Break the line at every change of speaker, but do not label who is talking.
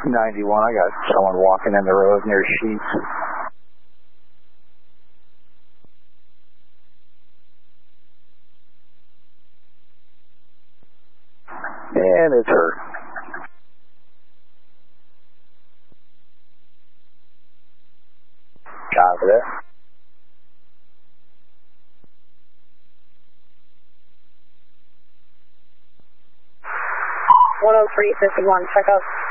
91, I got someone walking in the road near Sheets. And it's her. Copy that.
10351, check out.